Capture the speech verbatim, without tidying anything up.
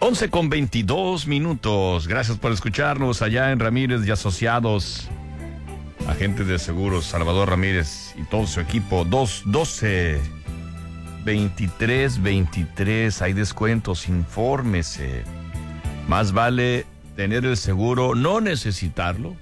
once con veintidós minutos. Gracias por escucharnos allá en Ramírez y Asociados. Agente de seguros Salvador Ramírez y todo su equipo. dos doce veintitrés veintitrés. Hay descuentos, infórmese. Más vale tener el seguro, no necesitarlo,